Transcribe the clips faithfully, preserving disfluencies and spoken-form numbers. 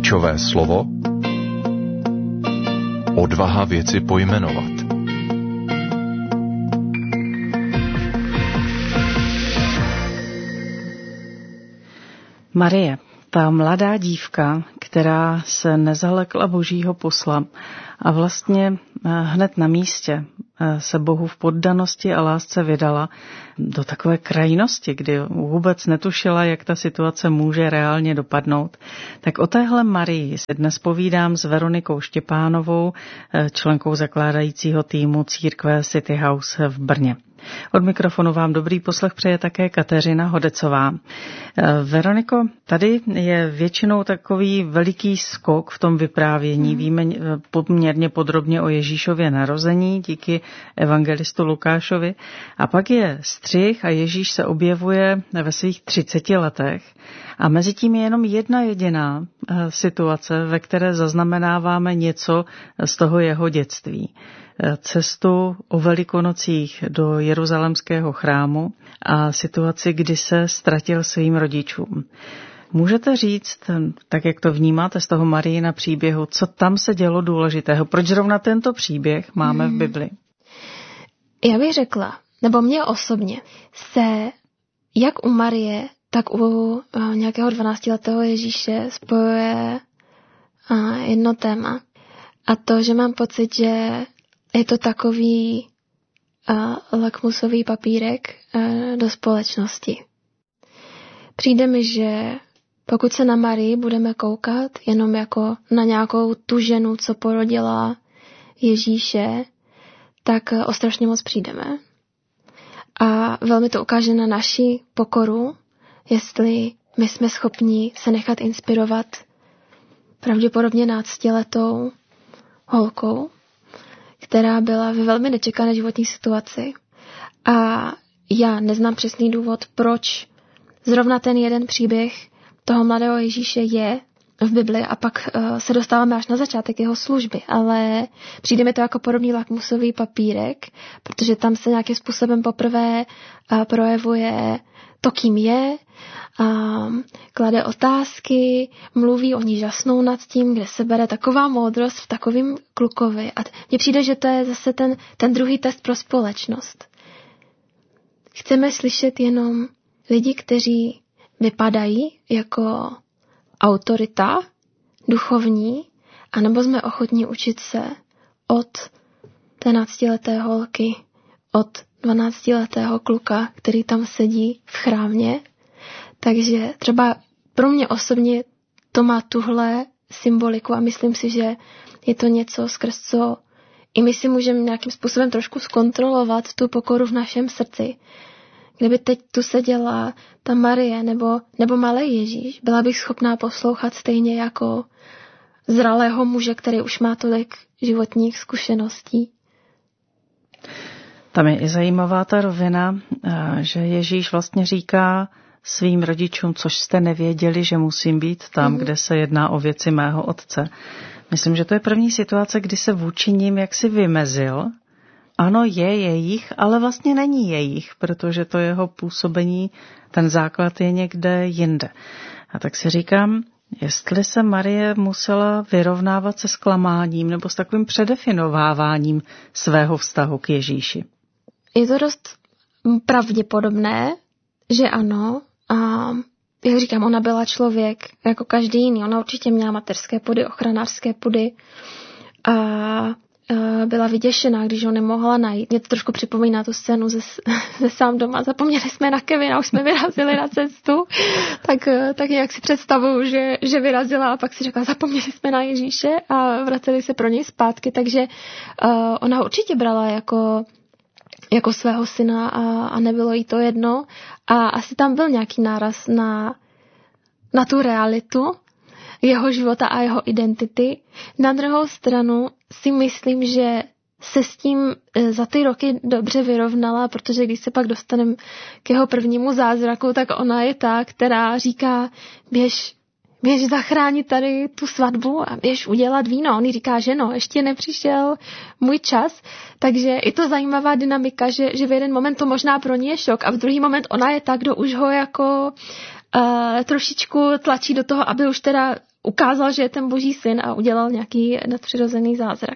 Klíčové slovo odvaha věci pojmenovat. Marie, ta mladá dívka, která se nezalekla božího posla a vlastně hned na místě se Bohu v poddanosti a lásce vydala do takové krajnosti, kdy vůbec netušila, jak ta situace může reálně dopadnout. Tak o téhle Marii se dnes povídám s Veronikou Štěpánovou, členkou zakládajícího týmu církve City House v Brně. Od mikrofonu vám dobrý poslech přeje také Kateřina Hodecová. Veroniko, tady je většinou takový veliký skok v tom vyprávění. Víme poměrně podrobně o Ježíšově narození díky evangelistu Lukášovi. A pak je střih a Ježíš se objevuje ve svých třiceti letech. A mezi tím je jenom jedna jediná situace, ve které zaznamenáváme něco z toho jeho dětství. Cestu o Velikonocích do Jeruzalémského chrámu a situaci, kdy se ztratil svým rodičům. Můžete říct, tak jak to vnímáte z toho Marijina příběhu, co tam se dělo důležitého? Proč zrovna tento příběh máme v Bibli? Já bych řekla, nebo mě osobně, se jak u Marie, tak u nějakého dvanáctiletého Ježíše spojuje jedno téma. A to, že mám pocit, že je to takový uh, lakmusový papírek uh, do společnosti. Přijde mi, že pokud se na Marii budeme koukat jenom jako na nějakou tu ženu, co porodila Ježíše, tak uh, o strašně moc přijdeme. A velmi to ukáže na naši pokoru, jestli my jsme schopni se nechat inspirovat pravděpodobně náctiletou holkou, která byla ve velmi nečekané životní situaci. A já neznám přesný důvod, proč zrovna ten jeden příběh toho mladého Ježíše je v Bibli a pak uh, se dostáváme až na začátek jeho služby. Ale přijde mi to jako podobný lakmusový papírek, protože tam se nějakým způsobem poprvé uh, projevuje to, kým je, um, klade otázky, mluví, oni žasnou nad tím, kde se bere taková moudrost v takovým klukovi. A mně přijde, že to je zase ten, ten druhý test pro společnost. Chceme slyšet jenom lidi, kteří vypadají jako autorita duchovní, anebo jsme ochotní učit se od té náctileté holky, od dvanáctiletého kluka, který tam sedí v chrámě. Takže třeba pro mě osobně to má tuhle symboliku a myslím si, že je to něco, skrz co i my si můžeme nějakým způsobem trošku zkontrolovat tu pokoru v našem srdci. Kdyby teď tu seděla ta Marie nebo, nebo malý Ježíš, byla bych schopná poslouchat stejně jako zralého muže, který už má tolik životních zkušeností. Tam je i zajímavá ta rovina, že Ježíš vlastně říká svým rodičům, což jste nevěděli, že musím být tam, mm. kde se jedná o věci mého otce. Myslím, že to je první situace, kdy se vůči ním jaksi vymezil. Ano, je jejich, ale vlastně není jejich, protože to jeho působení, ten základ je někde jinde. A tak si říkám, jestli se Marie musela vyrovnávat se zklamáním nebo s takovým předefinováváním svého vztahu k Ježíši. Je to dost pravděpodobné, že ano. A jak říkám, ona byla člověk jako každý jiný. Ona určitě měla mateřské pudy, ochranářské pudy a byla vyděšená, když ho nemohla najít. Mě to trošku připomíná tu scénu ze, ze Sám doma. Zapomněli jsme na Kevina, už jsme vyrazili na cestu. Tak, tak nějak si představuju, že, že vyrazila a pak si řekla, zapomněli jsme na Ježíše a vraceli se pro něj zpátky. Takže uh, ona určitě brala jako jako svého syna a, a nebylo jí to jedno. A asi tam byl nějaký náraz na, na tu realitu jeho života a jeho identity. Na druhou stranu si myslím, že se s tím za ty roky dobře vyrovnala, protože když se pak dostaneme k jeho prvnímu zázraku, tak ona je ta, která říká, běž, běž zachránit tady tu svatbu a běž udělat víno. On jí říká, že no, ještě nepřišel můj čas. Takže je to zajímavá dynamika, že, že v jeden moment to možná pro ní je šok a v druhý moment ona je ta, kdo už ho jako uh, trošičku tlačí do toho, aby už teda ukázal, že je ten boží syn a udělal nějaký nadpřirozený zázrak.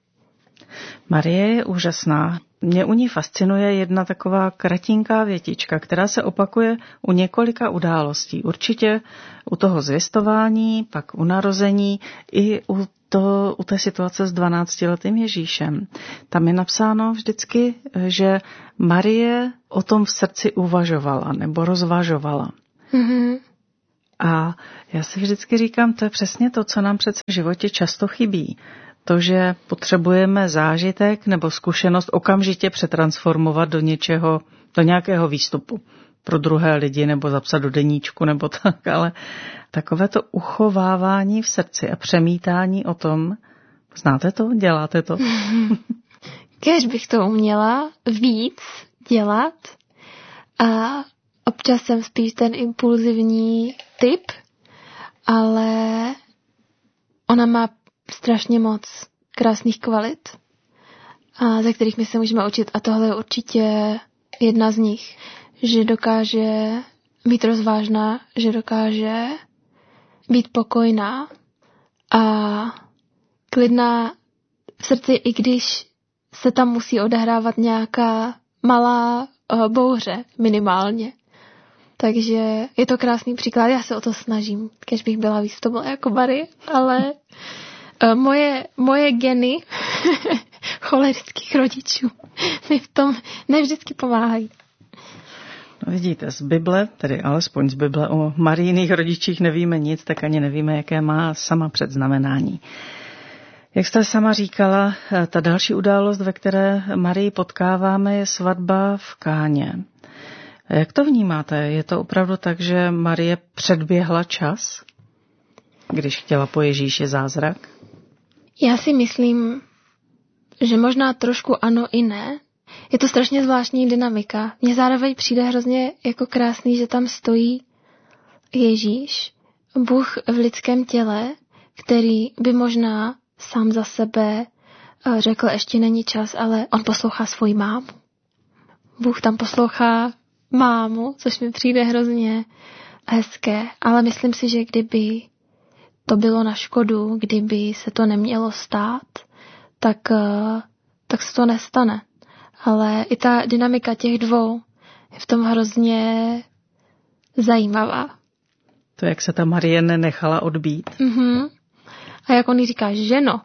Marie je úžasná. Mě u ní fascinuje jedna taková kratinká větička, která se opakuje u několika událostí. Určitě u toho zvěstování, pak u narození i u, to, u té situace s dvanáctiletým Ježíšem. Tam je napsáno vždycky, že Marie o tom v srdci uvažovala nebo rozvažovala. Mm-hmm. A já si vždycky říkám, to je přesně to, co nám přece v životě často chybí. To, že potřebujeme zážitek nebo zkušenost okamžitě přetransformovat do něčeho, do nějakého výstupu pro druhé lidi nebo zapsat do deníčku nebo tak, ale takové to uchovávání v srdci a přemítání o tom, znáte to? Děláte to? Kéž bych to uměla víc dělat a občas jsem spíš ten impulzivní typ, ale ona má strašně moc krásných kvalit, a ze kterých my se můžeme učit. A tohle je určitě jedna z nich. Že dokáže být rozvážná, že dokáže být pokojná a klidná v srdci, i když se tam musí odehrávat nějaká malá uh, bouře minimálně. Takže je to krásný příklad. Já se o to snažím, když bych byla víc to byla jako Marie, ale Moje, moje geny cholerických rodičů mi v tom nevždycky pomáhají. No vidíte, z Bible, tedy alespoň z Bible, o Marijných rodičích nevíme nic, tak ani nevíme, jaké má sama předznamenání. Jak jste sama říkala, ta další událost, ve které Marii potkáváme, je svatba v Káně. Jak to vnímáte? Je to opravdu tak, že Marie předběhla čas, když chtěla po Ježíši zázrak? Já si myslím, že možná trošku ano i ne. Je to strašně zvláštní dynamika. Mně zároveň přijde hrozně jako krásný, že tam stojí Ježíš, Bůh v lidském těle, který by možná sám za sebe řekl, ještě není čas, ale on poslouchá svoji mámu. Bůh tam poslouchá mámu, což mi přijde hrozně hezké, ale myslím si, že kdyby to bylo na škodu, kdyby se to nemělo stát, tak, tak se to nestane. Ale i ta dynamika těch dvou je v tom hrozně zajímavá. To, jak se ta Marie nenechala odbít. Mm-hmm. A jak on jí říká, ženo.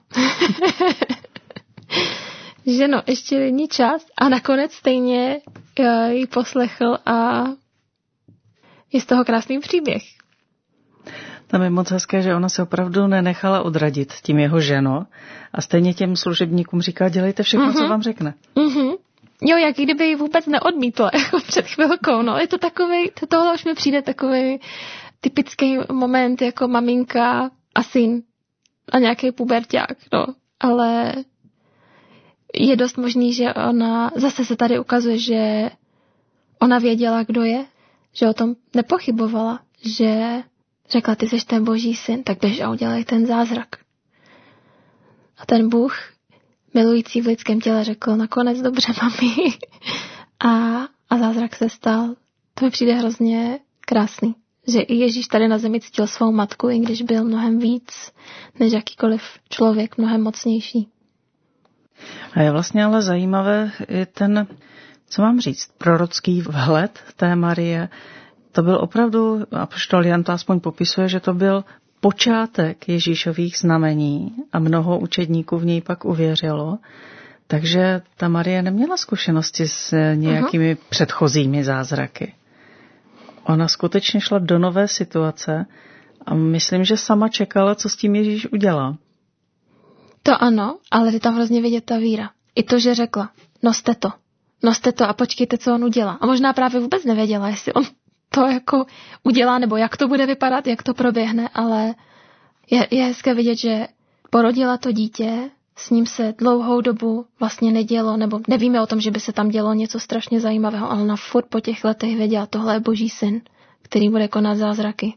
ženo, ještě není čas. A nakonec stejně ji poslechl a je z toho krásný příběh. Tam je moc hezké, že ona se opravdu nenechala odradit tím jeho ženo a stejně těm služebníkům říká, dělejte všechno, mm-hmm. co vám řekne. Mm-hmm. Jo, jak kdyby ji vůbec neodmítla, jako před chvilkou. No. Je to takový, tohle už mi přijde takový typický moment jako maminka a syn a nějaký puberťák. No. Ale je dost možný, že ona, zase se tady ukazuje, že ona věděla, kdo je, že o tom nepochybovala, že řekla, ty jsi ten boží syn, tak běž a udělej ten zázrak. A ten Bůh, milující v lidském těle, řekl nakonec dobře, mami. a, a zázrak se stal. To mi přijde hrozně krásný. Že i Ježíš tady na zemi cítil svou matku, i když byl mnohem víc než jakýkoliv člověk, mnohem mocnější. A je vlastně ale zajímavé i ten, co mám říct, prorocký vhled té Marie. To byl opravdu, apoštol Jan to aspoň popisuje, že to byl počátek Ježíšových znamení a mnoho učedníků v něj pak uvěřilo. Takže ta Marie neměla zkušenosti s nějakými uh-huh. předchozími zázraky. Ona skutečně šla do nové situace a myslím, že sama čekala, co s tím Ježíš udělá. To ano, ale je tam hrozně vidět ta víra. I to, že řekla, noste to, noste to a počkejte, co on udělá. A možná právě vůbec nevěděla, jestli on to jako udělá, nebo jak to bude vypadat, jak to proběhne, ale je, je hezké vidět, že porodila to dítě, s ním se dlouhou dobu vlastně nedělo, nebo nevíme o tom, že by se tam dělo něco strašně zajímavého, ale ona furt po těch letech věděla, tohle je boží syn, který bude konat zázraky.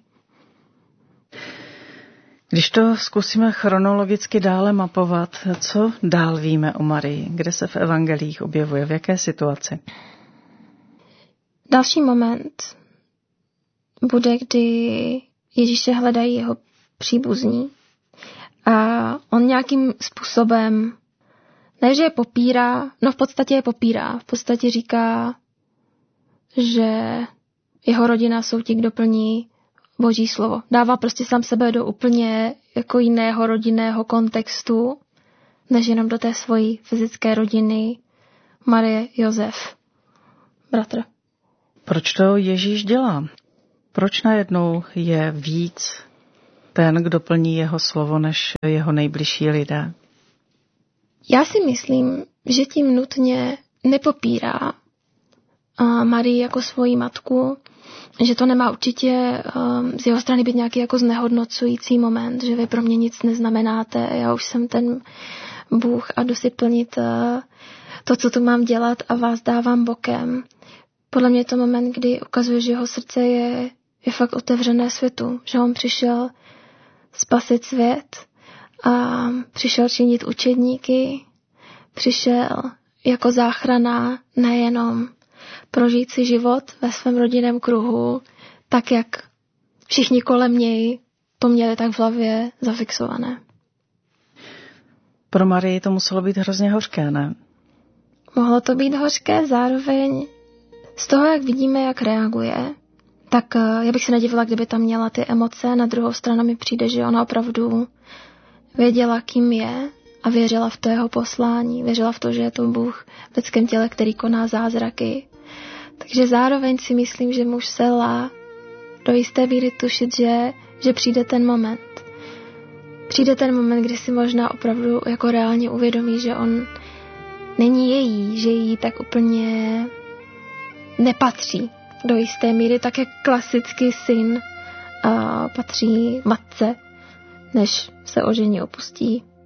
Když to zkusíme chronologicky dále mapovat, co dál víme o Marii? Kde se v evangelích objevuje? V jaké situaci? Další moment bude, kdy Ježíše hledají jeho příbuzní a on nějakým způsobem, ne že je popírá, no v podstatě je popírá, v podstatě říká, že jeho rodina jsou ti, kdo plní Boží slovo. Dává prostě sám sebe do úplně jako jiného rodinného kontextu, než jenom do té svojí fyzické rodiny Marie, Josef, bratr. Proč to Ježíš dělá? Proč najednou je víc ten, kdo plní jeho slovo, než jeho nejbližší lidé? Já si myslím, že tím nutně nepopírá Marii jako svoji matku, že to nemá určitě z jeho strany být nějaký jako znehodnocující moment, že vy pro mě nic neznamenáte, já už jsem ten Bůh a jdu si plnit to, co tu mám dělat a vás dávám bokem. Podle mě je to moment, kdy ukazuje, že jeho srdce je, je fakt otevřené světu, že on přišel spasit svět a přišel činit učedníky, přišel jako záchrana nejenom prožít si život ve svém rodinném kruhu, tak jak všichni kolem něj to měli tak v hlavě zafixované. Pro Marii to muselo být hrozně hořké, ne? Mohlo to být hořké, zároveň z toho, jak vidíme, jak reaguje, tak já bych se nedivila, kdyby tam měla ty emoce. Na druhou stranu mi přijde, že ona opravdu věděla, kým je a věřila v to jeho poslání. Věřila v to, že je to Bůh v lidském těle, který koná zázraky. Takže zároveň si myslím, že musela do jisté míry tušit, že, že přijde ten moment. Přijde ten moment, kdy si možná opravdu jako reálně uvědomí, že on není její, že jí tak úplně nepatří do jisté míry, tak jak klasický syn a patří matce, než se ožení opustí